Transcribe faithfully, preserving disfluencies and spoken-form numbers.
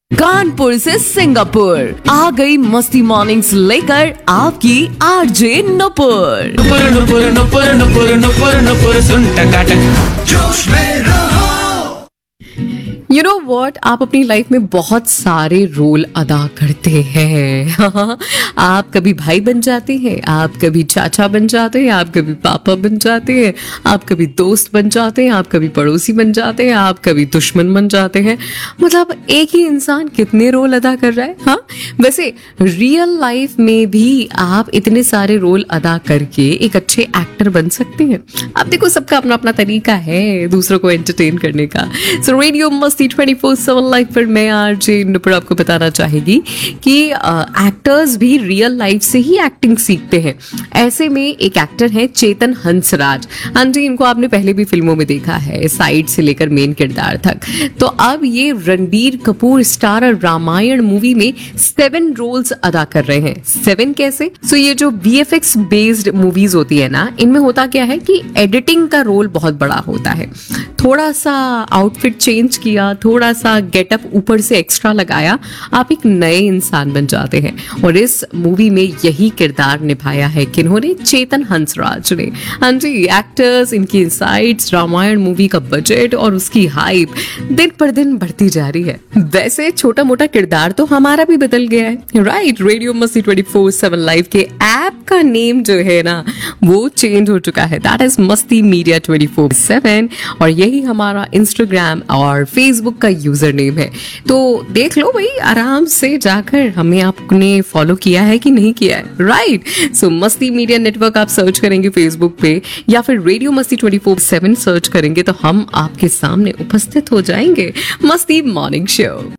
कानपुर से सिंगापुर आ गई मस्ती मॉर्निंग्स लेकर आपकी आरजे नुपुर। नुपुर नुपुर नुपुर नुपुर नुपुर नुपुर सुन टकाटक जोश में रहो। यू नो वॉट, आप अपनी लाइफ में बहुत सारे रोल अदा करते हैं। आप कभी भाई बन जाते हैं, आप कभी चाचा बन जाते हैं, आप कभी पापा बन जाते हैं, आप कभी दोस्त बन जाते हैं, आप कभी पड़ोसी बन जाते हैं, आप कभी दुश्मन बन जाते हैं। मतलब एक ही इंसान कितने रोल अदा कर रहा है। हाँ, वैसे रियल लाइफ में भी आप इतने सारे रोल अदा करके एक अच्छे एक्टर बन सकते हैं। आप देखो, सबका अपना अपना तरीका है दूसरों को एंटरटेन करने का। सो रेडियो मस्ती ट्वेंटी फोर सेवन लाइफ पर मैं आरजे नुपुर आपको बताना चाहेगी कि एक्टर्स भी रियल लाइफ से ही एक्टिंग सीखते हैं। ऐसे में एक एक्टर है चेतन हंसराज। हाँ जी, इनको आपने पहले भी फिल्मों में देखा है, साइड से लेकर मेन किरदार तक। तो अब ये रणबीर कपूर स्टार रामायण मूवी में सेवन रोल्स अदा कर रहे हैं। सेवन कैसे? सो so ये जो वीएफएक्स बेस्ड मूवीज होती है ना, इनमें होता क्या है कि एडिटिंग का रोल बहुत बड़ा होता है। थोड़ा सा आउटफिट चेंज किया, थोड़ा सा गेटअप ऊपर से एक्स्ट्रा लगाया, आप एक नए इंसान बन जाते हैं। और इस मूवी में यही किरदार निभाया है किन्होंने? चेतन हंसराज ने। हाँ जी, एक्टर्स, इनकी इनसाइट्स, रामायण मूवी का बजट और उसकी हाइप दिन पर दिन बढ़ती जा रही है। वैसे छोटा मोटा किरदार तो हमारा भी बदल गया है, राइट? रेडियो मस्ती ट्वेंटी फोर सेवन लाइव के ऐप का नेम जो है ना, वो चेंज हो चुका है। दैट इज मस्ती मीडिया ट्वेंटी फोर सेवन और यही हमारा इंस्टाग्राम और फेसबुक का यूजर नेम है। तो देख लो भाई, आराम से जाकर हमें आपने फॉलो किया है कि नहीं किया है, राइट? सो मस्ती मीडिया नेटवर्क आप सर्च करेंगे फेसबुक पे या फिर रेडियो मस्ती ट्वेंटी फोर सेवन सर्च करेंगे तो हम आपके सामने उपस्थित हो जाएंगे। मस्ती मॉर्निंग शो।